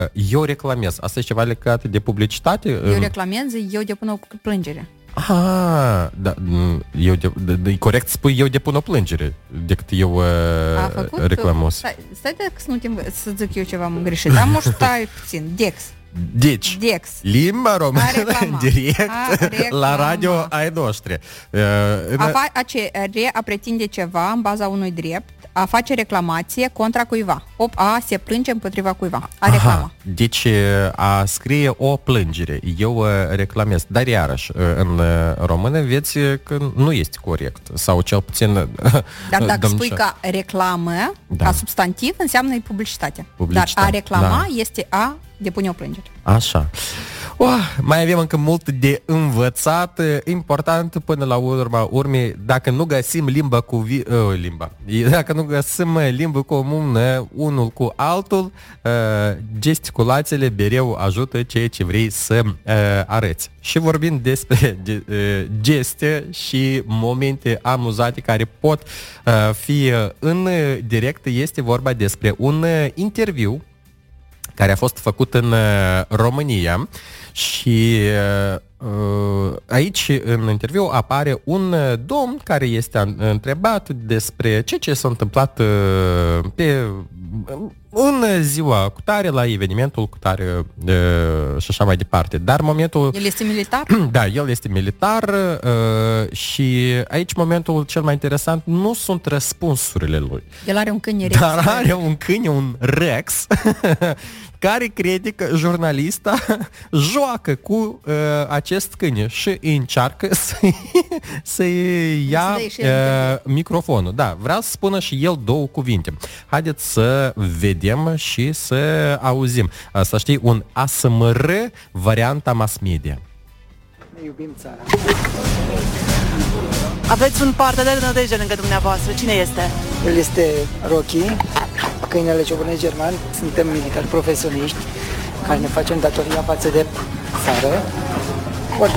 Eu reclamez. Asta e ceva legat de publicitate? Eu reclamez, eu depun o plângere. Da, e corect să spui eu depun o plângere decât eu reclamos. Stai să zic eu ceva greșit, dar stai puțin, Dex. Limba română direct la radio ai noștri. A pretinde ceva în baza unui drept, a face reclamație contra cuiva. A se plânge împotriva cuiva. A reclama. Deci a scrie o plângere. Eu reclamez. Dar iarăși, în română vedeți că nu este corect. Sau cel puțin... Dar dacă spui ca reclamă, ca substantiv, înseamnă publicitate. Dar a reclama este a depune o plângere. Așa. Mai avem încă mult de învățat. Important până la urmă, dacă nu găsim dacă nu găsim limbă comună unul cu altul, gesticulațiile mereu ajută ceea ce vrei să arăți. Și vorbind despre geste și momente amuzate care pot fi în direct, este vorba despre un interviu care a fost făcut în România și aici în interviu apare un domn care este întrebat despre ce s-a întâmplat în ziua cu tare, la evenimentul cu tare și așa mai departe. Dar momentul... El este militar? Da, el este militar și aici momentul cel mai interesant nu sunt răspunsurile lui. El are un câine Rex. Dar are un câine, un Rex, care crede că jurnalista joacă cu acest câine și încearcă să-i ia microfonul. Da, vreau să spună și el două cuvinte. Haideți să vedem și să auzim. Să știi, un ASMR varianta mass media. Ne iubim țara. Aveți un partener de nădejde lângă dumneavoastră. Cine este? El este Rocky, câinele ciobănesc german. Suntem militari profesioniști care ne facem datoria față de țară. Foarte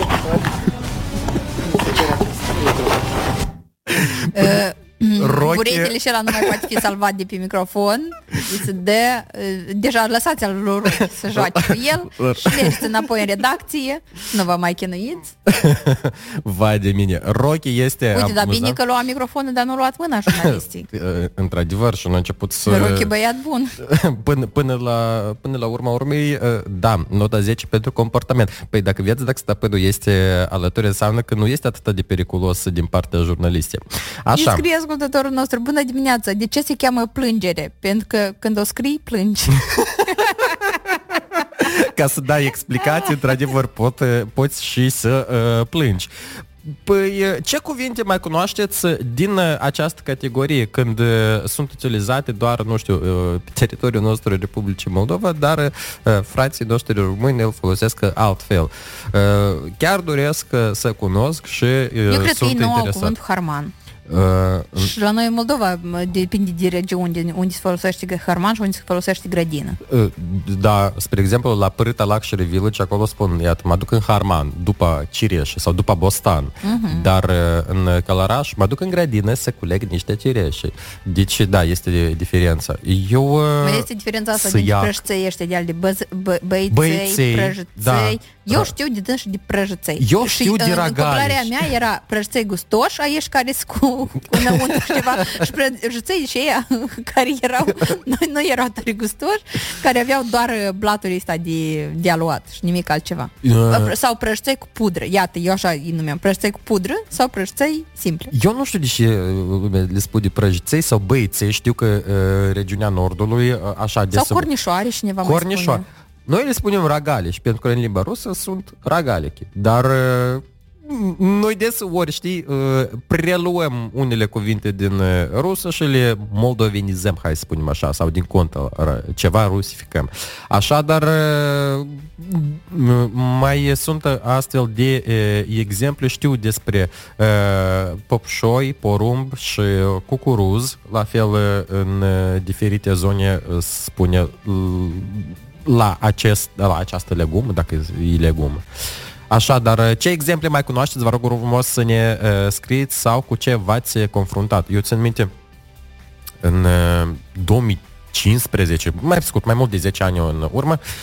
Buretele și ăla nu mai poate fi salvat de pe microfon. Deja lăsați al lor să joace cu el și mergeți înapoi în redacție. Nu vă mai chinuiți. Vai de mine. Rocky este... Uite, dar bine că lua microfonul, dar nu luat mâna jurnalistic. Într-adevăr, și nu a început să... Rocky băiat bun. Până la urma urmei, da, nota 10 pentru comportament. Păi dacă stăpânul este alături, înseamnă că nu este atât de periculos din partea jurnalistei. Așa. Scrie ascultătorul nostru: bună dimineața, de ce se cheamă plângere? Pentru că când o scrii, plângi. Ca să dai explicații, într-adevăr, poți și să plângi. Păi, ce cuvinte mai cunoașteți din această categorie când sunt utilizate doar, nu știu, pe teritoriul nostru Republicii Moldova, dar frații noștri români îl folosesc altfel. Chiar doresc să cunosc și eu cred sunt că ei nu interesat. au cuvântul harman. Și la noi în Moldova depinde de regiuni unde se folosește harman și unde se folosește grădină. Da, spre exemplu, la Pârâta Luxury Village, acolo spun, iată, mă duc în harman, după cireșe sau după bostan. Dar în Călăraș mă duc în grădină să culeg niște cireșe. Deci, da, este diferența. Mai este diferența asta dintre prăjiței ăștia de băiței, prăjiței. Da. Eu știu de dâns și de prăjiței. Eu știu de ragalici. În cuplarea mea era prăjiței gustoși, aici care cu înăuntru ceva, și prăjiței și ăia care erau, nu erau tare gustoși, care aveau doar blatul ăsta de aluat și nimic altceva. Sau prăjiței cu pudră. Iată, eu așa îi numeam, prăjiței cu pudră sau prăjiței simple. Eu nu știu de ce le spun de prăjiței sau băiței. Știu că regiunea Nordului așa de... Sau cornișoare și neva mai spune. Noi le spunem ragalici, pentru că în limba rusă sunt ragalichi. Dar noi deseori, știi, preluăm unele cuvinte din rusă și le moldovenizăm, hai să spunem așa, sau din contă ceva rusificăm. Așadar, mai sunt astfel de exemple, știu despre popșoi, porumb și cucuruz, la fel în diferite zone spune la această legumă, dacă e legumă. Așa, dar ce exemple mai cunoașteți? Vă rog frumos să ne scrieți sau cu ce v-ați confruntat. Eu țin minte, în 2015-2016 15, mai scurt, mai mult de 10 ani în urmă,